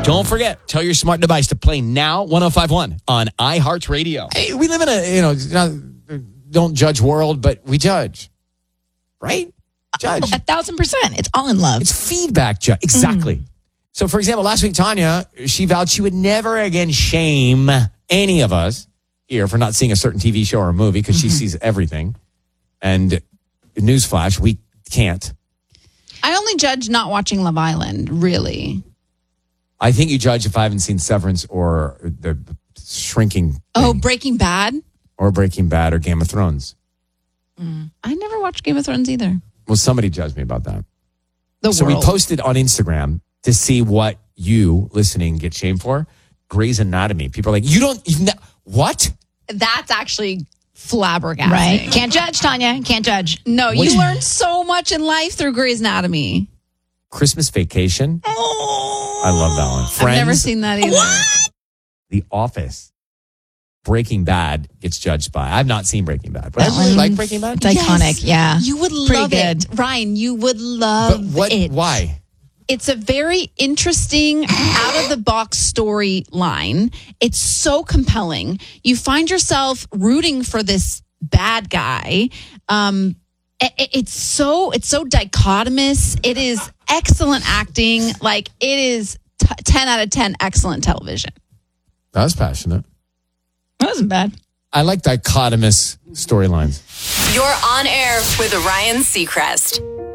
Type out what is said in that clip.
Don't forget, tell your smart device to play Now 105.1 on iHeartRadio. Hey, we live in a, don't judge world, but we judge. Right? Judge. 1,000%. It's all in love. It's feedback, judge. Exactly. So, for example, last week, Tanya, she vowed she would never again shame any of us here for not seeing a certain TV show or a movie because she sees everything. And newsflash, we can't. I only judge not watching Love Island, really. I think you judge if I haven't seen Severance or the Shrinking thing, Oh, Breaking Bad? or Breaking Bad or Game of Thrones. I never watched Game of Thrones either. Well, somebody judged me about that. The We world. posted on Instagram to see what you listening get shamed for. Grey's Anatomy. People are like, what? That's actually flabbergasting. Right. Can't judge, Tanya. Can't judge. No, you learn so much in life through Grey's Anatomy. Christmas Vacation. I love that one. Friends. I've never seen that either. The Office. Breaking Bad gets judged by. I've not seen Breaking Bad, but I That really one- like Breaking Bad. It's iconic. Yeah. You would Pretty love good. it. Ryan, you would But love what? it. Why? It's a very interesting, out of the box storyline. It's so compelling. You find yourself rooting for this bad guy. It's so dichotomous. It is excellent acting. Like, it is 10 out of 10 excellent television. That was passionate. That wasn't bad. I like dichotomous storylines. You're on air with Ryan Seacrest.